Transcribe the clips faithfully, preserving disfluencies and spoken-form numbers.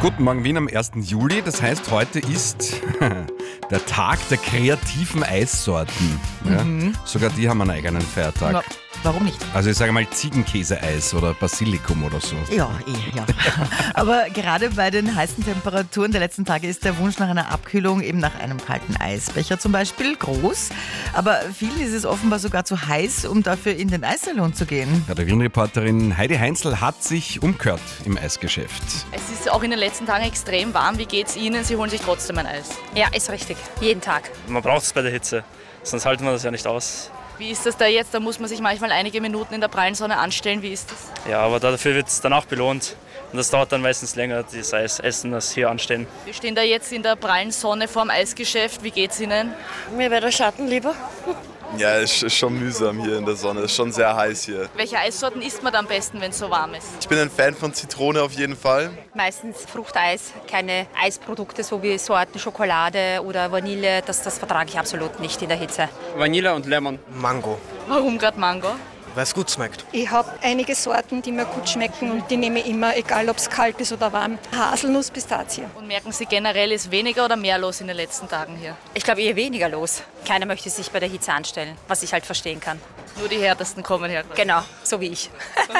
Guten Morgen Wien am ersten Juli, das heißt, heute ist der Tag der kreativen Eissorten. Ja? Mhm. Sogar die haben einen eigenen Feiertag. Na, warum nicht? Also ich sage mal Ziegenkäse-Eis oder Basilikum oder so. Ja, eh, ja. Aber gerade bei den heißen Temperaturen der letzten Tage ist der Wunsch nach einer Abkühlung, eben nach einem kalten Eisbecher zum Beispiel, groß. Aber vielen ist es offenbar sogar zu heiß, um dafür in den Eissalon zu gehen. Ja, der Wien-Reporterin Heidi Heinzel hat sich umgehört im Eisgeschäft. Es ist auch in den letzten Tagen extrem warm. Wie geht's Ihnen? Sie holen sich trotzdem ein Eis. Ja, ist richtig. Jeden Tag. Man braucht es bei der Hitze, sonst halten wir das ja nicht aus. Wie ist das da jetzt? Da muss man sich manchmal einige Minuten in der prallen Sonne anstellen. Wie ist das? Ja, aber dafür wird es danach belohnt. Und das dauert dann meistens länger, das Eis essen, das hier anstehen. Wir stehen da jetzt in der prallen Sonne vorm Eisgeschäft. Wie geht's Ihnen? Mir wäre der Schatten lieber. Ja, es ist schon mühsam hier in der Sonne. Es ist schon sehr heiß hier. Welche Eissorten isst man da am besten, wenn es so warm ist? Ich bin ein Fan von Zitrone auf jeden Fall. Meistens Fruchteis, keine Eisprodukte, so wie Sorten Schokolade oder Vanille. Das, das vertrage ich absolut nicht in der Hitze. Vanille und Lemon. Mango, Warum gerade Mango? weil es gut schmeckt. Ich habe einige Sorten, die mir gut schmecken und die nehme ich immer, egal ob es kalt ist oder warm. Haselnuss, Pistazie. Und merken Sie generell, ist weniger oder mehr los in den letzten Tagen hier? Ich glaube eher weniger los. Keiner möchte sich bei der Hitze anstellen, was ich halt verstehen kann. Nur die härtesten kommen her. Genau, so wie ich.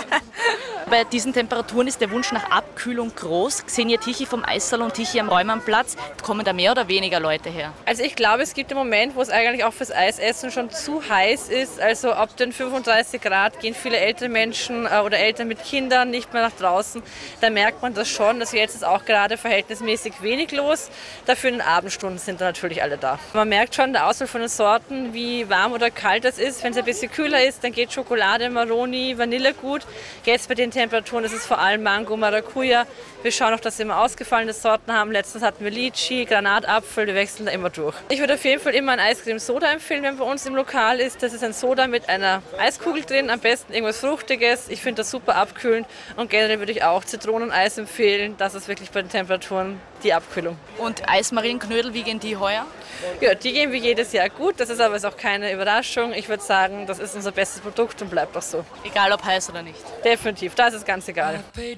Bei diesen Temperaturen ist der Wunsch nach Abkühlung groß. Xenia Tichy vom Eissalon Tichy am Räumannplatz. Kommen da mehr oder weniger Leute her? Also ich glaube, es gibt einen Moment, wo es eigentlich auch fürs Eisessen schon zu heiß ist. Also ab den fünfunddreißig Grad gehen viele ältere Menschen äh, oder Eltern mit Kindern nicht mehr nach draußen. Da merkt man das schon. Also jetzt ist auch gerade verhältnismäßig wenig los. Dafür in den Abendstunden sind da natürlich alle da. Man merkt schon der Auswahl von den Sorten, wie warm oder kalt das ist. Wenn es ein bisschen kühler ist, dann geht Schokolade, Maroni, Vanille gut. Jetzt bei den Temperaturen ist es vor allem Mango, Maracuja. Wir schauen auch, dass wir immer ausgefallene Sorten haben. Letztens hatten wir Litchi, Granatapfel, wir wechseln da immer durch. Ich würde auf jeden Fall immer ein Eiscreme-Soda empfehlen, wenn bei uns im Lokal ist. Das ist ein Soda mit einer Eiskugel drin, am besten irgendwas Fruchtiges. Ich finde das super abkühlend und generell würde ich auch Zitroneneis empfehlen. Das ist wirklich bei den Temperaturen die Abkühlung. Und Eismarillenknödel, wie gehen die heuer? Ja, die gehen wie jedes Jahr gut. Das ist aber auch keine Überraschung. Ich würde sagen, das ist unser bestes Produkt und bleibt auch so. Egal ob heiß oder nicht. Definitiv, da ist es ganz egal.